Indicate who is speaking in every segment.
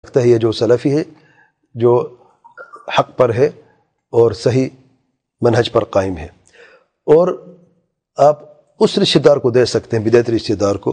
Speaker 1: رکھتا ہے یہ جو سلفی ہے جو حق پر ہے اور صحیح منہج پر قائم ہے. اور آپ اس رشتہ دار کو دے سکتے ہیں، بدعتی رشتہ دار کو،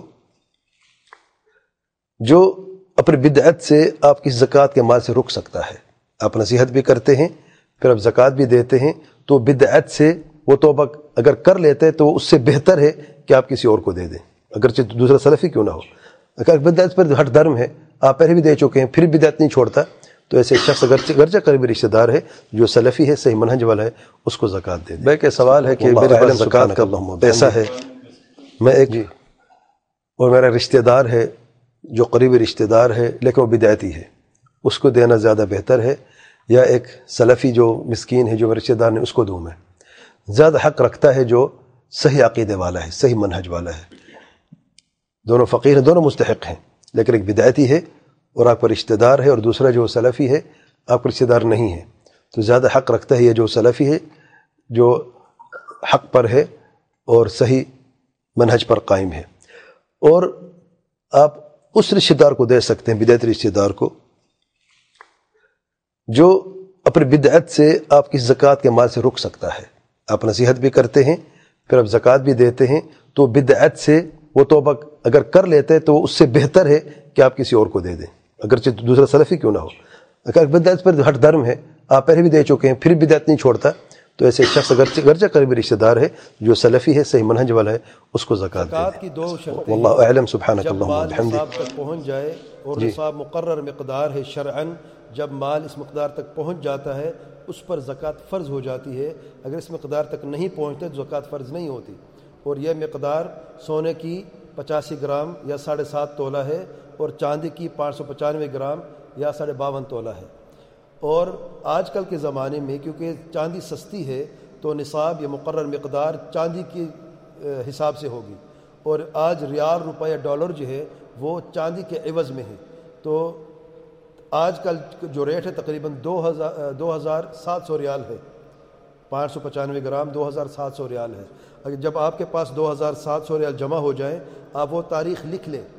Speaker 1: جو اپنی بدعت سے آپ کی زکوٰۃ کے مال سے رک سکتا ہے. آپ نصیحت بھی کرتے ہیں، پھر آپ زکوٰۃ بھی دیتے ہیں، تو بدعت سے وہ توبہ اگر کر لیتے ہیں تو اس سے بہتر ہے کہ آپ کسی اور کو دے دیں، اگرچہ دوسرا سلفی کیوں نہ ہو. اگر بدعت پر ہٹ درم ہے، آپ پہلے بھی دے چکے ہیں، پھر بدعت نہیں چھوڑتا، تو ایسے شخص اگرچہ قریبی رشتہ دار ہے، جو سلفی ہے، صحیح منہج والا ہے، اس کو زکوٰۃ دے دیں. بھائی کہ سوال ہے کہ میرے پاس زکوٰۃ کا پیسہ ہے، میں ایک اور میرا رشتہ دار ہے جو قریبی رشتہ دار ہے لیکن وہ بدعتی ہے، اس کو دینا زیادہ بہتر ہے یا ایک سلفی جو مسکین ہے جو رشتہ دار نے اس کو دوں؟ میں زیادہ حق رکھتا ہے جو صحیح عقیدے والا ہے، صحیح منہج والا ہے. دونوں فقیر ہیں، دونوں مستحق ہیں، لیکن ایک بدعتی ہے اور آپ کا رشتہ دار ہے، اور دوسرا جو سلفی ہے آپ کا رشتہ دار نہیں ہے، تو زیادہ حق رکھتا ہے یہ جو سلفی ہے جو حق پر ہے اور صحیح منہج پر قائم ہے. اور آپ اس رشتہ دار کو دے سکتے ہیں، بدعتی رشتہ دار کو، جو اپنی بدعت سے آپ کی زکوٰۃ کے مال سے رک سکتا ہے. آپ نصیحت بھی کرتے ہیں، پھر آپ زکوٰۃ بھی دیتے ہیں، تو بدعت سے وہ توبہ اگر کر لیتے ہیں تو اس سے بہتر ہے کہ آپ کسی اور کو دے دیں، اگرچہ دوسرا سلفی کیوں نہ ہو. اگر بدعت پر ہٹ درم ہے، آپ پہلے بھی دے چکے ہیں، پھر بدعت نہیں چھوڑتا، تو ایسے شخص اگرچہ قریبی رشتہ دار ہے، جو سلفی ہے، صحیح منہج والا ہے، اس کو زکوٰۃ دے دیں.
Speaker 2: کی دو شرطیں
Speaker 1: واللہ اعلم. سبحانک
Speaker 2: جب
Speaker 1: اللہم
Speaker 2: مال
Speaker 1: وبحمدک.
Speaker 2: نصاب تک پہنچ جائے، اور نصاب مقرر مقدار ہے شرعاً، جب مال اس مقدار تک پہنچ جاتا ہے اس پر زکوٰۃ فرض ہو جاتی ہے. اگر اس مقدار تک نہیں پہنچتے تو زکوٰۃ فرض نہیں ہوتی. اور یہ مقدار سونے کی 85 گرام یا 7.5 تولہ ہے، اور چاندی کی 595 گرام یا 52.5 تولہ ہے. اور آج کل کے زمانے میں کیونکہ چاندی سستی ہے تو نصاب یا مقرر مقدار چاندی کی حساب سے ہوگی، اور آج ریال، روپے یا ڈالر جو ہے وہ چاندی کے عوض میں ہے. تو آج کل جو ریٹ ہے تقریباً 2700 ریال ہے. 595 گرام 2700 ریال ہے. اگر جب آپ کے پاس 2700 ریال جمع ہو جائیں، آپ وہ تاریخ لکھ لیں،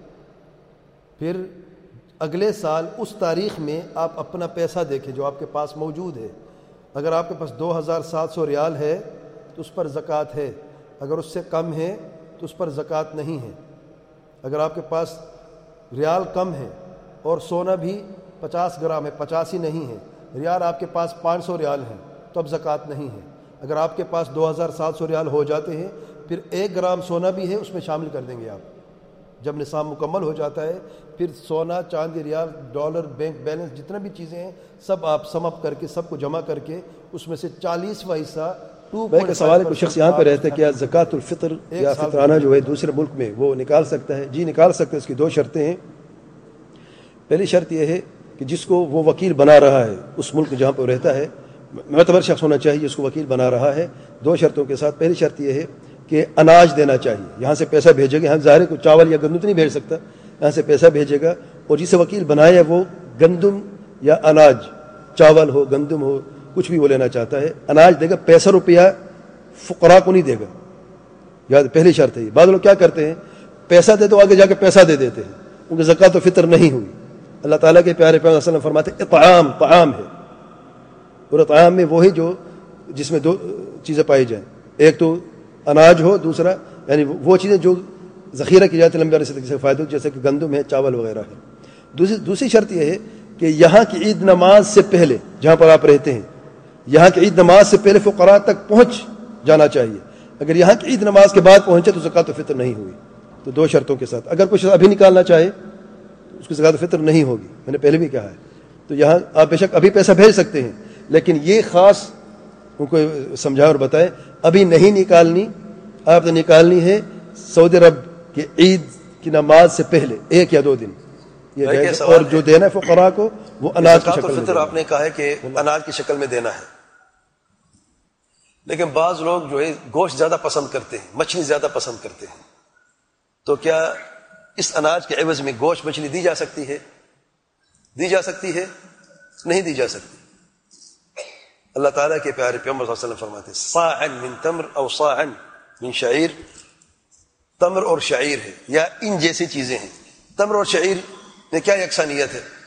Speaker 2: پھر اگلے سال اس تاریخ میں آپ اپنا پیسہ دیکھیں جو آپ کے پاس موجود ہے. اگر آپ کے پاس 2700 ریال ہے تو اس پر زکوٰۃ ہے، اگر اس سے کم ہے تو اس پر زکوٰۃ نہیں ہے. اگر آپ کے پاس ریال کم ہے اور سونا بھی 50 گرام ہے، 85 نہیں ہے، ریال آپ کے پاس 500 ریال ہیں تو اب زکوٰۃ نہیں ہے. اگر آپ کے پاس 2700 ریال ہو جاتے ہیں، پھر 1 گرام سونا بھی ہے، اس میں شامل کر دیں گے آپ. جب نصاب مکمل ہو جاتا ہے پھر سونا، چاندی، ریال، ڈالر، بینک بیلنس، جتنا بھی چیزیں ہیں سب آپ سم اپ کر کے، سب کو جمع کر کے اس میں سے 40واں حصہ
Speaker 1: کہ سوال ہے کوئی شخص یہاں پہ رہتا ہے کہ زکوٰۃ الفطر یا فطرانہ جو ہے دوسرے ملک میں وہ نکال سکتا ہے؟ جی نکال سکتا ہے. اس کی 2 شرطیں ہیں. پہلی شرط یہ ہے کہ جس کو وہ وکیل بنا رہا ہے اس ملک جہاں پہ رہتا ہے، معتبر شخص ہونا چاہیے اس کو وکیل بنا رہا ہے. 2 شرطوں کے ساتھ. پہلی شرط یہ ہے کہ اناج دینا چاہیے. یہاں سے پیسہ بھیجے گا، یہاں ظاہر ہے کوئی چاول یا گندم تو نہیں بھیج سکتا، یہاں سے پیسہ بھیجے گا، اور جسے وکیل بنایا وہ گندم یا اناج، چاول ہو، گندم ہو، کچھ بھی وہ لینا چاہتا ہے، اناج دے گا. پیسہ روپیہ فقراء کو نہیں دے گا. یاد پہلی شرط ہے. بعض لوگ کیا کرتے ہیں، پیسہ دے تو آگے جا کے پیسہ دے دیتے ہیں، ان کی زکوٰۃ و فطر نہیں ہوئی. اللہ تعالیٰ کے پیارے پیغمبر صلی اللہ علیہ وسلم فرماتے اطعام، طعام ہے، اور اطعام میں وہی جو جس میں 2 چیزیں پائی جائیں، ایک تو اناج ہو، دوسرا یعنی وہ چیزیں جو ذخیرہ کی جاتی ہے لمبے عرصے تک، جیسے فائدہ جیسے کہ گندم ہے، چاول وغیرہ ہے. دوسری شرط یہ ہے کہ یہاں کی عید نماز سے پہلے، جہاں پر آپ رہتے ہیں یہاں کی عید نماز سے پہلے فقراء تک پہنچ جانا چاہیے. اگر یہاں کی عید نماز کے بعد پہنچے تو زکوٰۃ و فطر نہیں ہوئی. تو 2 شرطوں کے ساتھ. اگر کچھ ابھی نکالنا چاہے تو اس کی زکوٰۃ و فطر نہیں ہوگی، میں نے پہلے بھی کہا ہے. تو یہاں آپ بے شک ابھی پیسہ بھیج سکتے ہیں، لیکن یہ خاص ان کو سمجھائے اور بتائیں ابھی نہیں نکالنی. آپ نے نکالنی ہے سعودی عرب کی عید کی نماز سے پہلے 1 یا 2 دن. یہ اور جو دینا ہے فقراء کو وہ اناج کی شکل میں
Speaker 3: فطر آپ نے کہا ہے کہ اناج کی شکل میں دینا ہے، لیکن بعض لوگ جو ہے گوشت زیادہ پسند کرتے ہیں، مچھلی زیادہ پسند کرتے ہیں، تو کیا اس اناج کے عوض میں گوشت مچھلی دی جا سکتی ہے؟ دی جا سکتی ہے؟ نہیں دی جا سکتی. اللہ تعالیٰ کے پیارے پیغمبر صلی اللہ علیہ وسلم فرماتے ہیں صاعا من تمر او صاعا من شعیر. تمر اور شعیر ہے یا ان جیسی چیزیں ہیں. تمر اور شعیر میں کیا یکسانیت ہے؟